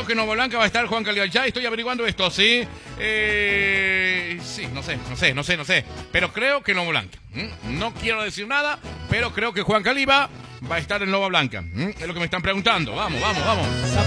creo que en Nova Blanca va a estar Juan Caliba. Ya estoy averiguando esto, ¿sí? Sí, no sé. Pero creo que en Nova Blanca. No quiero decir nada, pero creo que Juan Caliba va a estar en Nova Blanca. Es lo que me están preguntando. Vamos.